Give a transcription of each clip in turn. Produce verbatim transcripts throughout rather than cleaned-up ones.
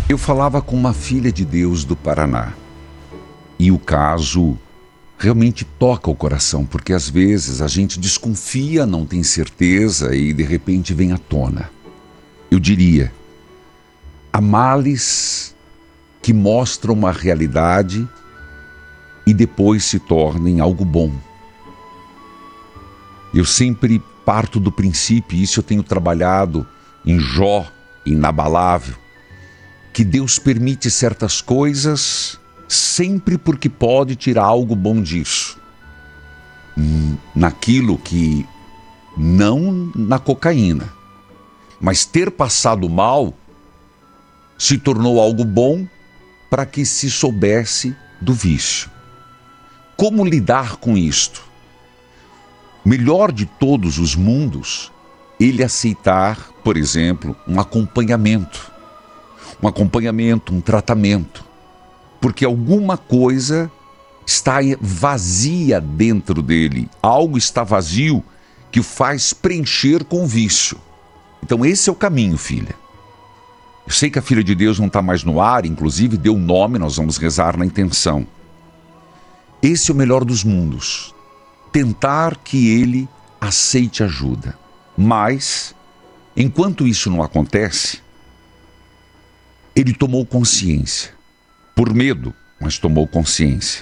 Eu falava com uma filha de Deus do Paraná e o caso realmente toca o coração, porque às vezes a gente desconfia, não tem certeza e de repente vem à tona. Eu diria, há males que mostram uma realidade e depois se tornem algo bom. Eu sempre parto do princípio, e isso eu tenho trabalhado em Jó, inabalável, que Deus permite certas coisas sempre porque pode tirar algo bom disso. Naquilo que, não na cocaína, mas ter passado mal se tornou algo bom para que se soubesse do vício. Como lidar com isto? Melhor de todos os mundos, ele aceitar, por exemplo, um acompanhamento. Um acompanhamento, um tratamento. Porque alguma coisa está vazia dentro dele. Algo está vazio que o faz preencher com vício. Então esse é o caminho, filha. Eu sei que a filha de Deus não está mais no ar, inclusive deu o nome, nós vamos rezar na intenção. Esse é o melhor dos mundos. Tentar que ele aceite ajuda. Mas, enquanto isso não acontece, ele tomou consciência. Por medo, mas tomou consciência.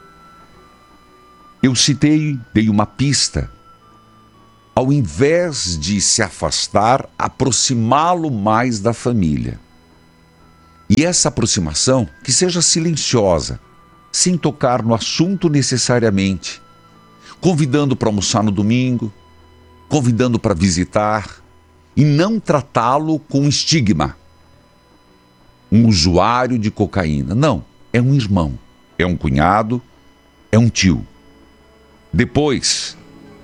Eu citei, dei uma pista. Ao invés de se afastar, aproximá-lo mais da família. E essa aproximação, que seja silenciosa, sem tocar no assunto necessariamente, convidando para almoçar no domingo, convidando para visitar, e não tratá-lo com estigma. Um usuário de cocaína. Não, é um irmão, é um cunhado, é um tio. Depois,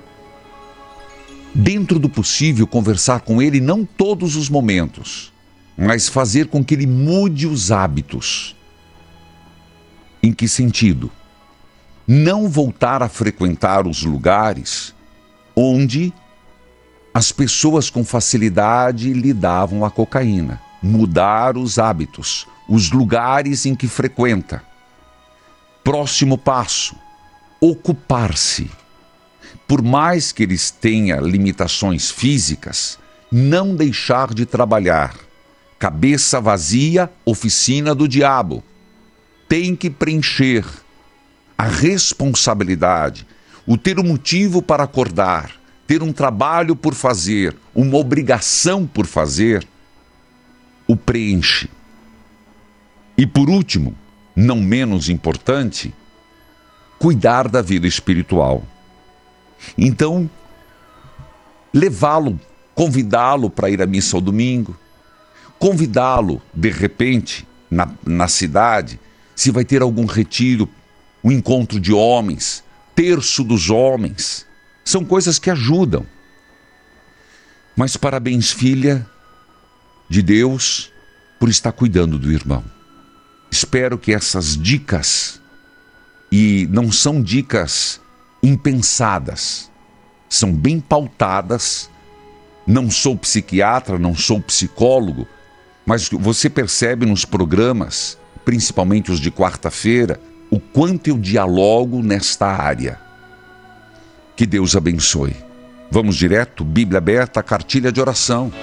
dentro do possível, conversar com ele, não todos os momentos, mas fazer com que ele mude os hábitos. Em que sentido? Não voltar a frequentar os lugares onde as pessoas com facilidade lidavam a cocaína. Mudar os hábitos, os lugares em que frequenta. Próximo passo, ocupar-se. Por mais que eles tenham limitações físicas, não deixar de trabalhar. Cabeça vazia, oficina do diabo. Tem que preencher a responsabilidade, o ter um motivo para acordar, ter um trabalho por fazer, uma obrigação por fazer, o preenche. E por último, não menos importante, cuidar da vida espiritual. Então, levá-lo, convidá-lo para ir à missa ao domingo, convidá-lo, de repente, na, na cidade, se vai ter algum retiro, um encontro de homens, terço dos homens, são coisas que ajudam. Mas parabéns, filha de Deus, por estar cuidando do irmão. Espero que essas dicas, e não são dicas impensadas, são bem pautadas. Não sou psiquiatra, não sou psicólogo, mas você percebe nos programas, principalmente os de quarta-feira, o quanto eu dialogo nesta área. Que Deus abençoe. Vamos direto, Bíblia aberta, cartilha de oração.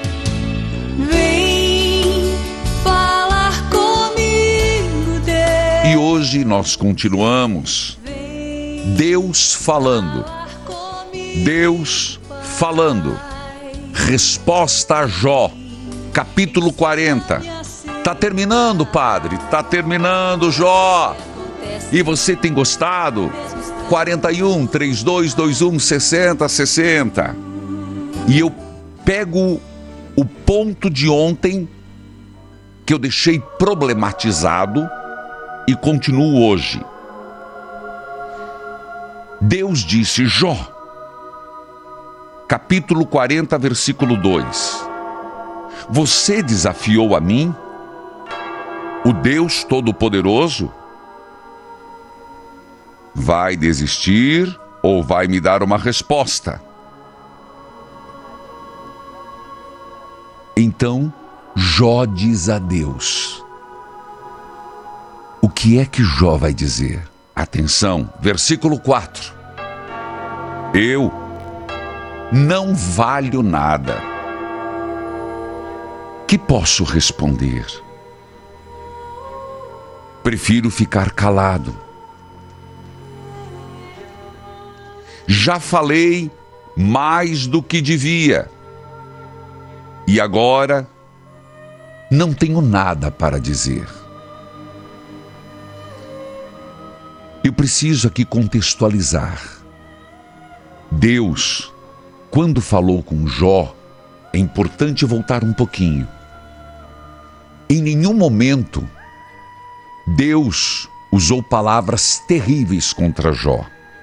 Vem falar comigo, Deus. E hoje nós continuamos. Deus falando. Deus falando. Resposta a Jó, capítulo quarenta. Tá terminando, padre, tá terminando, Jó. E você tem gostado? quarenta e um, trinta e dois, vinte e um, sessenta, sessenta. E eu pego o ponto de ontem que eu deixei problematizado e continuo hoje. Deus disse, Jó, capítulo quarenta, versículo dois. Você desafiou a mim, o Deus Todo-Poderoso? Vai desistir ou vai me dar uma resposta? Então Jó diz a Deus, O que é que Jó vai dizer? Atenção, versículo quatro. Eu não valho nada. Que posso responder? Prefiro ficar calado. Já falei mais do que devia. E agora não tenho nada para dizer. Eu preciso aqui contextualizar. Deus, quando falou com Jó, é importante voltar um pouquinho. Em nenhum momento, Deus usou palavras terríveis contra Jó.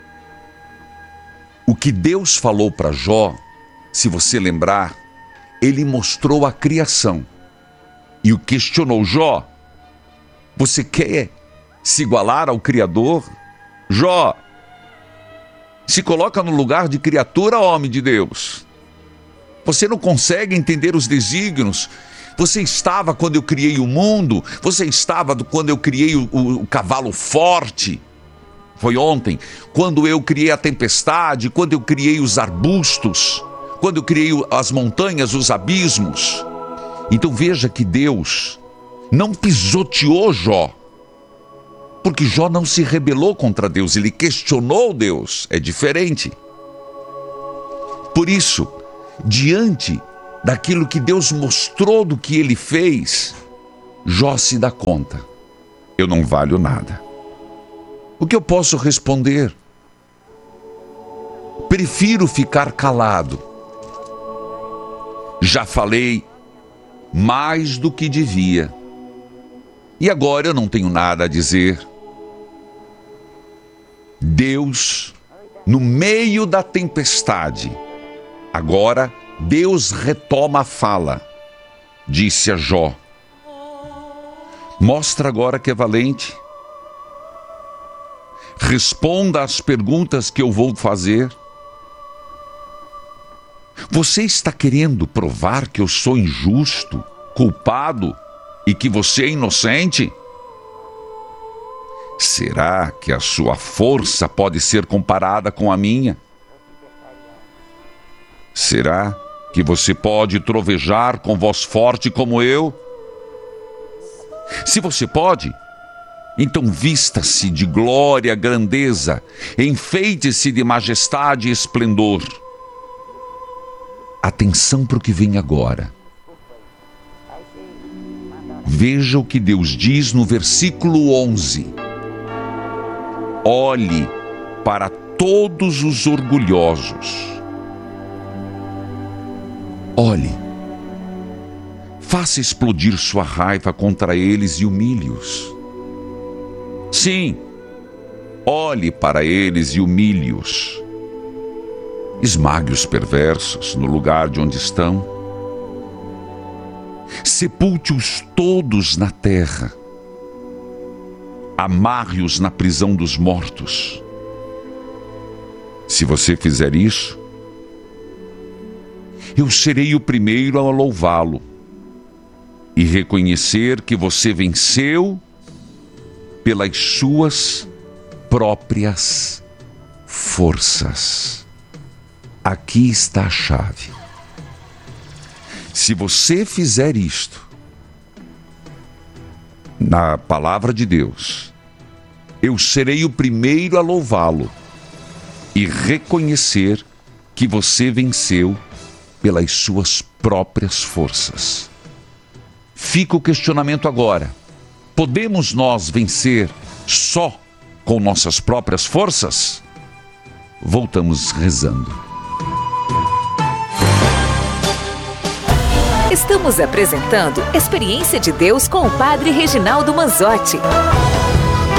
O que Deus falou para Jó, se você lembrar, ele mostrou a criação. E o questionou: Jó, você quer se igualar ao Criador? Jó, se coloca no lugar de criatura, homem de Deus. Você não consegue entender os desígnios. Você estava quando eu criei o mundo. Você estava quando eu criei o, o, o cavalo forte. Foi ontem. Quando eu criei a tempestade. Quando eu criei os arbustos. Quando eu criei as montanhas, os abismos. Então veja que Deus não pisoteou Jó. Porque Jó não se rebelou contra Deus. Ele questionou Deus. É diferente. Por isso, diante daquilo que Deus mostrou do que ele fez, Jó se dá conta: eu não valho nada. O que eu posso responder? Prefiro ficar calado. Já falei mais do que devia. E agora eu não tenho nada a dizer. Deus, no meio da tempestade, agora Deus retoma a fala. Disse a Jó: mostra agora que é valente. Responda às perguntas que eu vou fazer. Você está querendo provar que eu sou injusto, culpado e que você é inocente? Será que a sua força pode ser comparada com a minha? Será que você pode trovejar com voz forte como eu? Se você pode, então vista-se de glória, grandeza, enfeite-se de majestade e esplendor. Atenção para o que vem agora. Veja o que Deus diz no versículo onze. Olhe para todos os orgulhosos. Olhe, faça explodir sua raiva contra eles e humilhe-os. Sim, olhe para eles e humilhe-os. Esmague os perversos no lugar de onde estão. Sepulte-os todos na terra. Amarre-os na prisão dos mortos. Se você fizer isso, eu serei o primeiro a louvá-lo e reconhecer que você venceu pelas suas próprias forças. Aqui está a chave. Se você fizer isto, na palavra de Deus, eu serei o primeiro a louvá-lo e reconhecer que você venceu pelas suas próprias forças. Fica o questionamento agora: podemos nós vencer só com nossas próprias forças? Voltamos rezando. Estamos apresentando Experiência de Deus com o Padre Reginaldo Manzotti.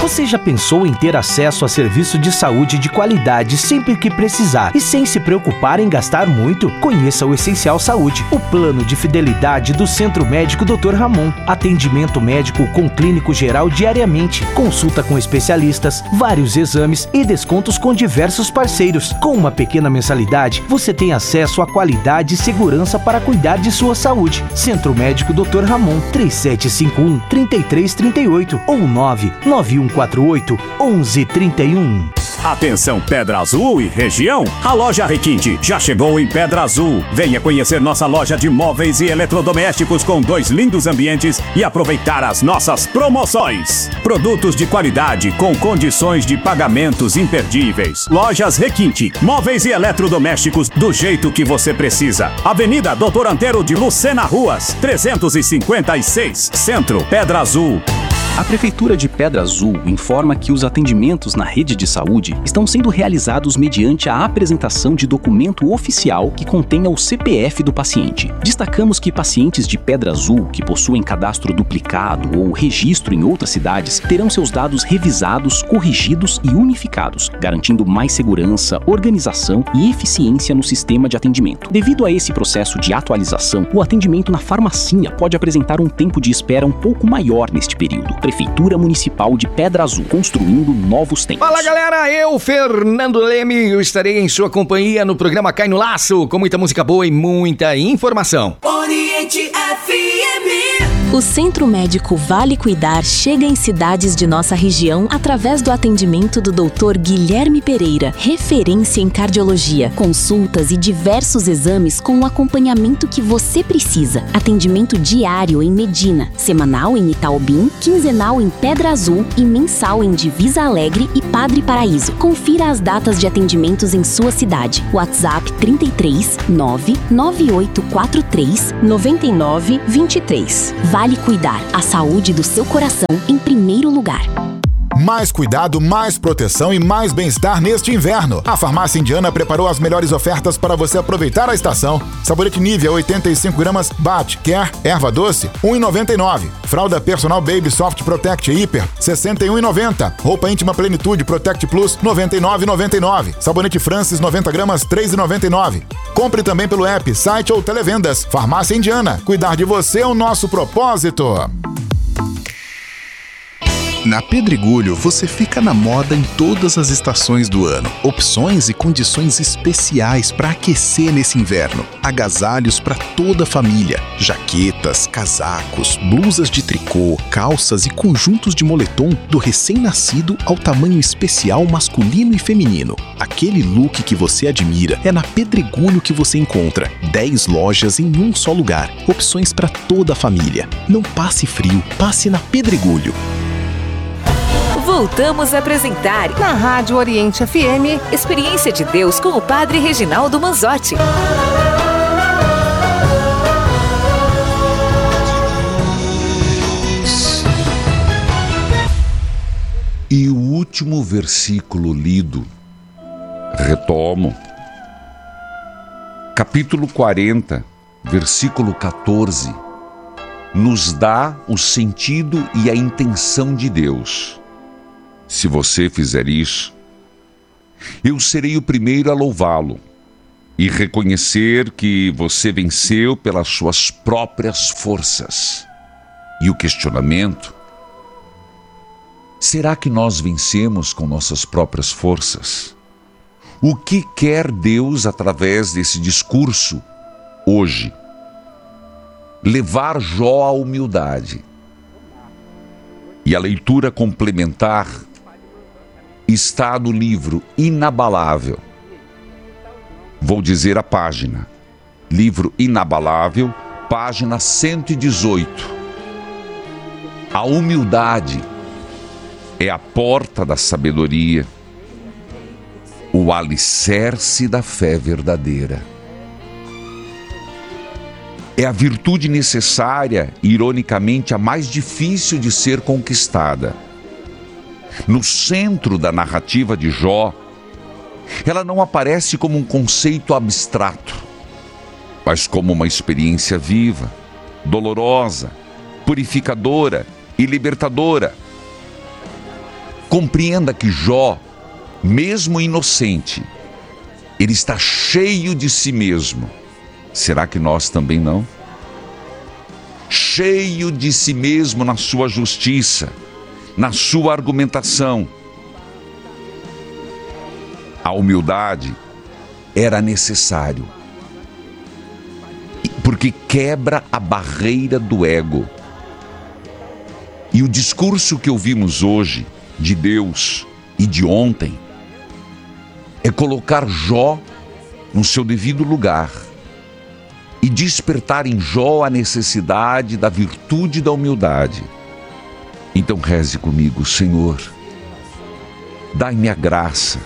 Você já pensou em ter acesso a serviço de saúde de qualidade sempre que precisar e sem se preocupar em gastar muito? Conheça o Essencial Saúde, o plano de fidelidade do Centro Médico doutor Ramon. Atendimento médico com clínico geral diariamente, consulta com especialistas, vários exames e descontos com diversos parceiros. Com uma pequena mensalidade, você tem acesso a qualidade e segurança para cuidar de sua saúde. Centro Médico doutor Ramon, três sete cinco um, três três três oito ou nove nove um quatro oito, onze trinta e um. Atenção Pedra Azul e região, a loja Requinte já chegou em Pedra Azul. Venha conhecer nossa loja de móveis e eletrodomésticos com dois lindos ambientes e aproveitar as nossas promoções. Produtos de qualidade com condições de pagamentos imperdíveis. Lojas Requinte, móveis e eletrodomésticos do jeito que você precisa. Avenida Doutor Antero de Lucena Ruas, trezentos e cinquenta e seis, Centro, Pedra Azul. A Prefeitura de Pedra Azul informa que os atendimentos na rede de saúde estão sendo realizados mediante a apresentação de documento oficial que contenha o C P F do paciente. Destacamos que pacientes de Pedra Azul que possuem cadastro duplicado ou registro em outras cidades terão seus dados revisados, corrigidos e unificados, garantindo mais segurança, organização e eficiência no sistema de atendimento. Devido a esse processo de atualização, o atendimento na farmacinha pode apresentar um tempo de espera um pouco maior neste período. Prefeitura Municipal de Pedra Azul, construindo novos tempos. Fala galera, eu, Fernando Leme, eu estarei em sua companhia no programa Cai no Laço, com muita música boa e muita informação. Oriente F M. O Centro Médico Vale Cuidar chega em cidades de nossa região através do atendimento do doutor Guilherme Pereira, referência em cardiologia, consultas e diversos exames com o acompanhamento que você precisa. Atendimento diário em Medina, semanal em Itaobim, quinzenal em Pedra Azul e mensal em Divisa Alegre e Padre Paraíso. Confira as datas de atendimentos em sua cidade. WhatsApp trinta e três, nove nove oito quatro três, nove nove dois três. Vale Cuidar, a saúde do seu coração em primeiro lugar. Mais cuidado, mais proteção e mais bem-estar neste inverno. A Farmácia Indiana preparou as melhores ofertas para você aproveitar a estação. Sabonete Nivea oitenta e cinco gramas, Bat, Care, Erva Doce, um real e noventa e nove centavos. Fralda Personal Baby Soft Protect Hiper, sessenta e um reais e noventa centavos. Roupa Íntima Plenitude Protect Plus, noventa e nove reais e noventa e nove centavos. Sabonete Francis noventa gramas, três reais e noventa e nove centavos. Compre também pelo app, site ou televendas. Farmácia Indiana. Cuidar de você é o nosso propósito. Na Pedregulho, você fica na moda em todas as estações do ano. Opções e condições especiais para aquecer nesse inverno. Agasalhos para toda a família. Jaquetas, casacos, blusas de tricô, calças e conjuntos de moletom do recém-nascido ao tamanho especial masculino e feminino. Aquele look que você admira é na Pedregulho que você encontra. dez lojas em um só lugar. Opções para toda a família. Não passe frio, passe na Pedregulho. Voltamos a apresentar na Rádio Oriente F M, Experiência de Deus com o Padre Reginaldo Manzotti. E o último versículo lido, retomo, capítulo quarenta, versículo quatorze, nos dá o sentido e a intenção de Deus. Se você fizer isso, eu serei o primeiro a louvá-lo e reconhecer que você venceu pelas suas próprias forças. E o questionamento: será que nós vencemos com nossas próprias forças? O que quer Deus através desse discurso hoje? Levar Jó à humildade. E a leitura complementar está no livro Inabalável. Vou dizer a página. Livro Inabalável, página cento e dezoito. A humildade é a porta da sabedoria, o alicerce da fé verdadeira. É a virtude necessária, ironicamente, a mais difícil de ser conquistada. No centro da narrativa de Jó, ela não aparece como um conceito abstrato, mas como uma experiência viva, dolorosa, purificadora e libertadora. Compreenda que Jó, mesmo inocente, ele está cheio de si mesmo. Será que nós também não? Cheio de si mesmo na sua justiça, na sua argumentação. A humildade era necessário, porque quebra a barreira do ego. E o discurso que ouvimos hoje de Deus e de ontem é colocar Jó no seu devido lugar e despertar em Jó a necessidade da virtude da humildade. Então reze comigo: Senhor, dai-me a graça,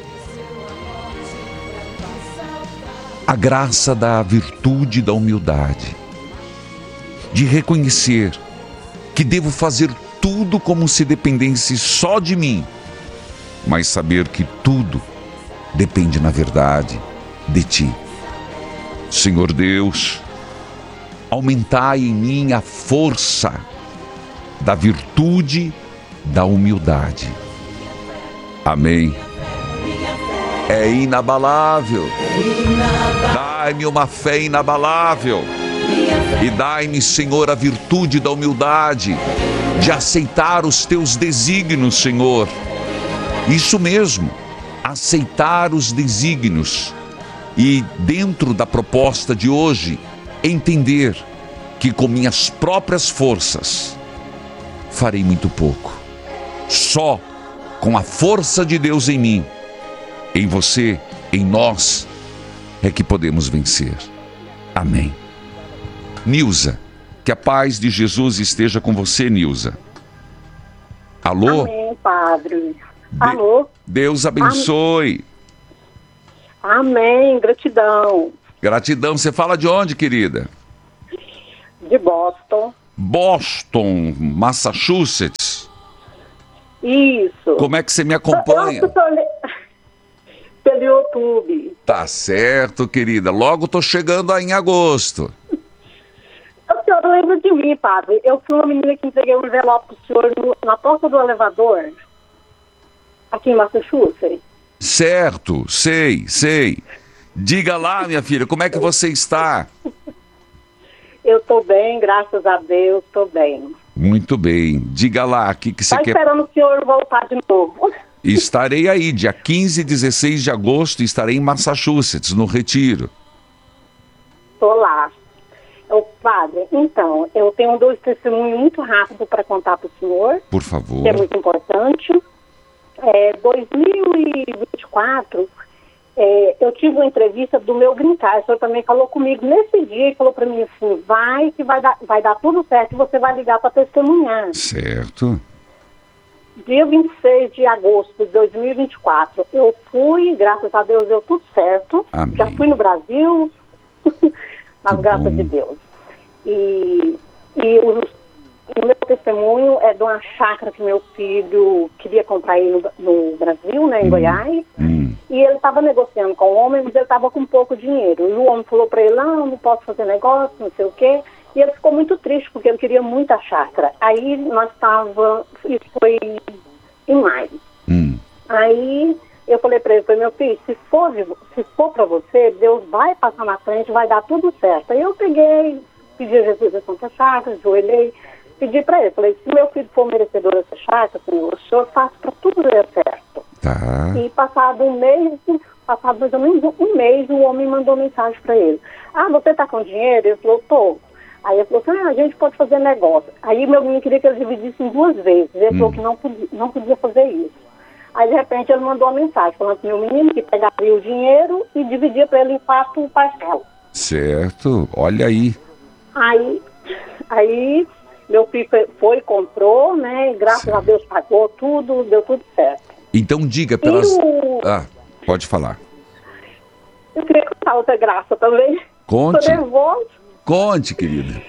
a graça da virtude da humildade, de reconhecer que devo fazer tudo como se dependesse só de mim, mas saber que tudo depende, na verdade, de Ti. Senhor Deus, aumentai em mim a força da virtude da humildade. Amém. É inabalável. Dai-me uma fé inabalável. E dai-me, Senhor, a virtude da humildade, de aceitar os Teus desígnios, Senhor. Isso mesmo, aceitar os desígnios. E dentro da proposta de hoje, entender que com minhas próprias forças farei muito pouco. Só com a força de Deus em mim, em você, em nós, é que podemos vencer. Amém. Nilza, que a paz de Jesus esteja com você, Nilza. Alô? Amém, Padre. De- Alô? Deus abençoe. Amém, gratidão. Gratidão. Você fala de onde, querida? De Boston. Boston, Massachusetts. Isso. Como é que você me acompanha? Eu tô le- pelo YouTube. Tá certo, querida. Logo tô chegando aí em agosto. O senhor lembra de mim, Padre? Eu fui uma menina que entreguei um envelope pro senhor no- na porta do elevador, aqui em Massachusetts. Certo, sei, sei. Diga lá, minha filha, como é que você está? Eu tô bem, graças a Deus, tô bem. Muito bem. Diga lá, o que, que você Tá quer? esperando o senhor voltar de novo. Estarei aí, dia quinze e dezesseis de agosto, estarei em Massachusetts, no Retiro. Tô lá. Ô, Padre, então, eu tenho dois testemunhos muito rápidos para contar para o senhor, Por favor. que é muito importante. É, dois mil e vinte e quatro, é, eu tive uma entrevista do meu green card. O senhor também falou comigo nesse dia e falou para mim assim: vai que vai dar, vai dar tudo certo e você vai ligar para testemunhar. Certo. Dia vinte e seis de agosto de dois mil e vinte e quatro, eu fui, graças a Deus deu tudo certo. Amém. Já fui no Brasil, mas Que graças bom. a Deus. E, e o, o meu testemunho é de uma chácara que meu filho queria comprar aí no, no Brasil, né, em Goiás. Hum. E ele estava negociando com o homem, mas ele estava com pouco dinheiro. E o homem falou para ele: não, não posso fazer negócio, não sei o quê. E ele ficou muito triste, porque ele queria muita chácara. Aí nós estávamos, isso foi em maio. Hum. Aí eu falei para ele: falei, meu filho, se for, se for para você, Deus vai passar na frente, vai dar tudo certo. Aí eu peguei, pedi a Jesus a Santa Chácara, ajoelhei, pedi para ele. Falei: se meu filho for merecedor dessa chácara, Senhor, o Senhor faz para tudo dar certo. Tá. E passado um mês, passado mais ou menos um mês, o homem mandou mensagem para ele: ah, você tá com dinheiro? Ele falou: tô. Aí ele falou assim: ah, a gente pode fazer negócio. Aí meu menino queria que ele dividisse em duas vezes. Ele Hum. falou que não podia, não podia fazer isso. Aí de repente ele mandou uma mensagem falando pro meu menino que pegaria o dinheiro e dividia para ele em quatro parcelas. Certo. Olha aí. Aí, aí meu filho foi, foi comprou, né? E graças Certo. a Deus pagou tudo, deu tudo certo. Então diga pelas... E o... Ah, pode falar. Eu queria contar outra graça também. Conte. Tô nervosa. Conte, querida.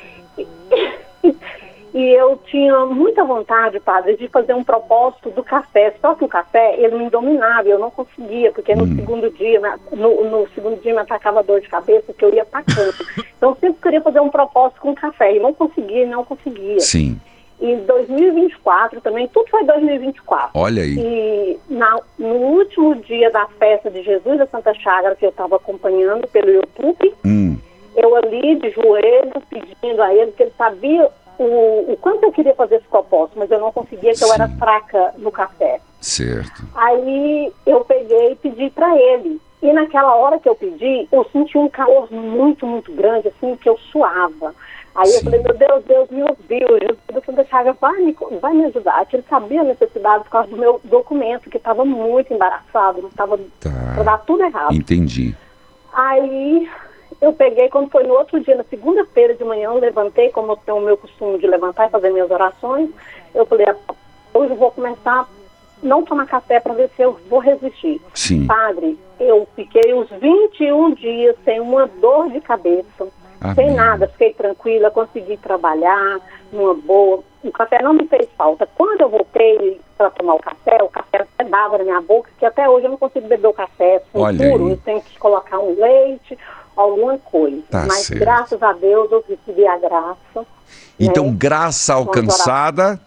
E eu tinha muita vontade, Padre, de fazer um propósito do café. Só que o café, ele me dominava, eu não conseguia, porque no Hum. segundo dia, na- no, no segundo dia me atacava dor de cabeça, que eu ia pra cama. Então eu sempre queria fazer um propósito com café, e não conseguia, e não conseguia. Sim. E dois mil e vinte e quatro também, tudo foi dois mil e vinte e quatro. Olha aí. E na, no último dia da festa de Jesus da Santa Chácara, que eu estava acompanhando pelo YouTube, hum. eu ali de joelho pedindo a ele, porque ele sabia o, o quanto eu queria fazer esse propósito, mas eu não conseguia, que Sim. eu era fraca no café. Certo. Aí eu peguei e pedi para ele. E naquela hora que eu pedi, eu senti um calor muito, muito grande, assim, que eu suava. Aí Sim. eu falei, meu Deus, Deus me ouviu, Jesus da Santa Chácara vai me, vai me ajudar. Que ele sabia a necessidade por causa do meu documento, que estava muito embaraçado, estava tá. para dar tudo errado. Entendi. Aí eu peguei, quando foi no outro dia, na segunda-feira de manhã, eu levantei, como eu tenho o meu costume de levantar e fazer minhas orações, eu falei, hoje eu vou começar a não tomar café para ver se eu vou resistir. Sim. Padre, eu fiquei os vinte e um dias sem uma dor de cabeça, Amém. sem nada, fiquei tranquila, consegui trabalhar numa boa. O café não me fez falta. Quando eu voltei para tomar o café, o café até dava na minha boca, que até hoje eu não consigo beber o café puro, eu tenho que colocar um leite, alguma coisa. Tá Mas certo. graças a Deus eu recebi a graça. Então, né? graça alcançada...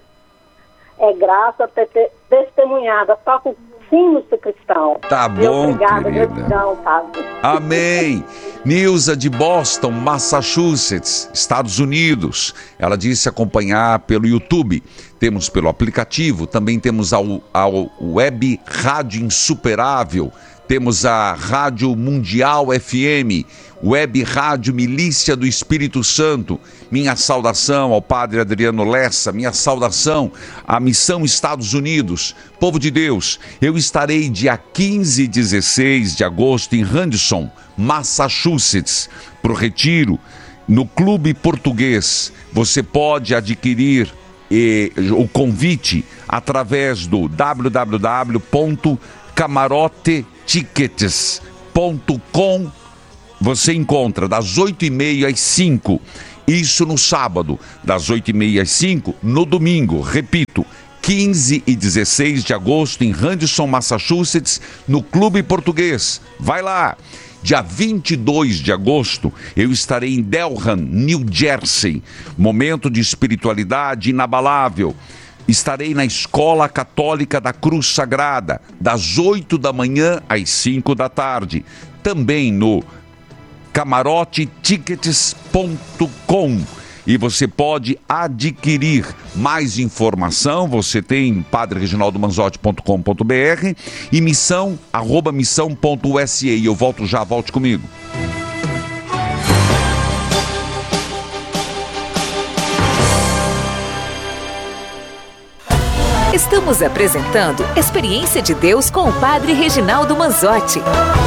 É graça ter, ter testemunhada, só com sinos do cristão. Tá bom, obrigada, querida. gratidão, Padre. Amém. Nilza de Boston, Massachusetts, Estados Unidos. Ela disse acompanhar pelo YouTube. Temos pelo aplicativo, também temos a, a Web Rádio Insuperável. Temos a Rádio Mundial F M, Web Rádio Milícia do Espírito Santo. Minha saudação ao Padre Adriano Lessa, minha saudação à Missão Estados Unidos. Povo de Deus, eu estarei dia quinze e dezesseis de agosto em Henderson, Massachusetts, para o retiro, no Clube Português. Você pode adquirir eh, o convite através do w w w ponto camarote tickets ponto com. Você encontra das oito e meia às cinco, isso no sábado, das oito e meia às cinco, no domingo, repito, quinze e dezesseis de agosto em Henderson, Massachusetts, no Clube Português. Vai lá! Dia vinte e dois de agosto, eu estarei em Delran, New Jersey, momento de espiritualidade inabalável. Estarei na Escola Católica da Cruz Sagrada, das oito da manhã às cinco da tarde. Também no camarote tickets ponto com. E você pode adquirir mais informação. Você tem padre reginaldo manzotti ponto com ponto b r e missão, arroba missão ponto u s a. Eu volto já, volte comigo. Estamos apresentando Experiência de Deus com o Padre Reginaldo Manzotti.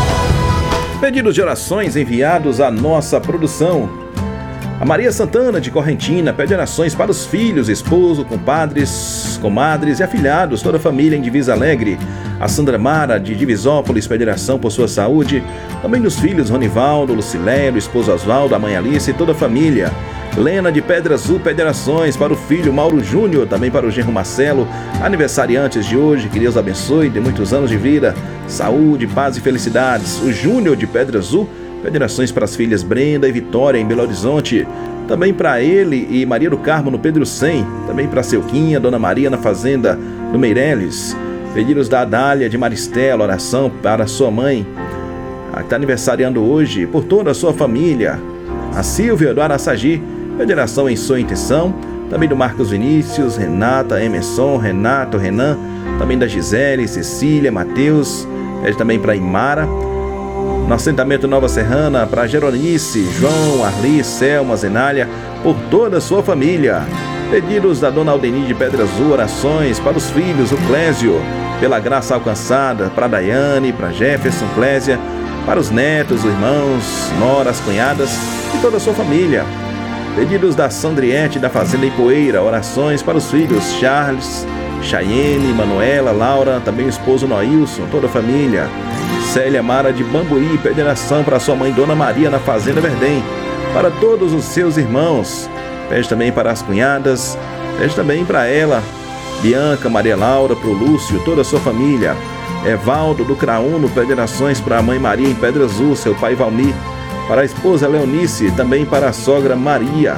Pedidos de orações enviados à nossa produção. A Maria Santana, de Correntina, pede orações para os filhos, esposo, compadres, comadres e afilhados, toda a família em Divisa Alegre. A Sandra Mara, de Divisópolis, pede oração por sua saúde. Também dos filhos Ronivaldo, Lucilé, o esposo Osvaldo, a mãe Alice e toda a família. Lena de Pedra Azul pede orações para o filho Mauro Júnior, também para o genro Marcelo, aniversariantes de hoje, que Deus abençoe, de muitos anos de vida, saúde, paz e felicidades. O Júnior de Pedra Azul pede orações para as filhas Brenda e Vitória em Belo Horizonte, também para ele e Maria do Carmo no Pedro cem, também para Selquinha, Dona Maria na Fazenda do Meireles. Pedidos da Adália de Maristela, oração para sua mãe, que está aniversariando hoje, por toda a sua família. A Silvia do Araçagi pede oração em sua intenção, também do Marcos Vinícius, Renata, Emerson, Renato, Renan, também da Gisele, Cecília, Matheus, pede também para Imara, no assentamento Nova Serrana, para Geronice, João, Arli, Selma, Zenália, por toda a sua família. Pedidos da Dona Aldenir de Pedra Azul, orações para os filhos, o Clésio, pela graça alcançada, para Daiane, para Jefferson, Clésia, para os netos, os irmãos, noras, cunhadas e toda a sua família. Pedidos da Sandriette da Fazenda Ipoeira, orações para os filhos Charles, Chayenne, Manuela, Laura, também o esposo Noilson, toda a família. Célia Mara de Bambuí pede oração para sua mãe Dona Maria na Fazenda Verdém, para todos os seus irmãos. Pede também para as cunhadas, pede também para ela, Bianca, Maria Laura, para o Lúcio, toda a sua família. Evaldo do Craúno pede orações para a mãe Maria em Pedra Azul, seu pai Valmir, para a esposa Leonice, também para a sogra Maria.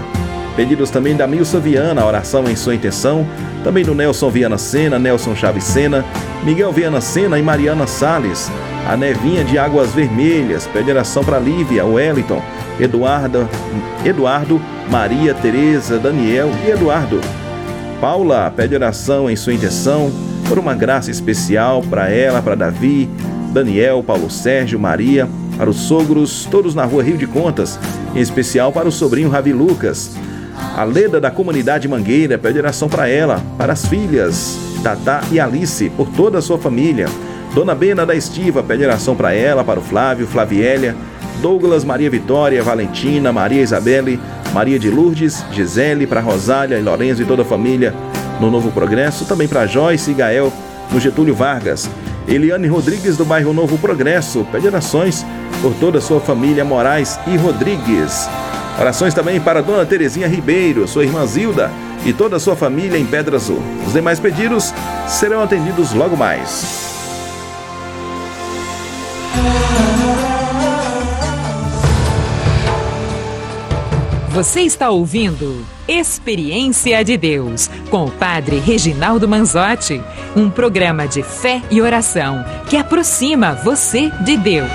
Pedidos também da Milsa Viana, oração em sua intenção. Também do Nelson Viana Sena, Nelson Chaves Sena, Miguel Viana Sena e Mariana Salles. A Nevinha de Águas Vermelhas, pede oração para Lívia, Wellington, Eduardo, Eduardo, Maria, Tereza, Daniel e Eduardo. Paula pede oração em sua intenção por uma graça especial para ela, para Davi, Daniel, Paulo Sérgio, Maria, para os sogros, todos na rua Rio de Contas, em especial para o sobrinho Ravi Lucas. A Leda da comunidade Mangueira pede oração para ela, para as filhas Tatá e Alice, por toda a sua família. Dona Bena da Estiva pede oração para ela, para o Flávio, Flaviélia, Douglas, Maria Vitória, Valentina, Maria Isabelle, Maria de Lourdes, Gisele, para Rosália e Lorenzo e toda a família no Novo Progresso. Também para Joyce e Gael no Getúlio Vargas. Eliane Rodrigues do bairro Novo Progresso pede orações por toda a sua família Moraes e Rodrigues. Orações também para Dona Terezinha Ribeiro, sua irmã Zilda e toda a sua família em Pedra Azul. Os demais pedidos serão atendidos logo mais. Você está ouvindo Experiência de Deus com o Padre Reginaldo Manzotti, um programa de fé e oração que aproxima você de Deus.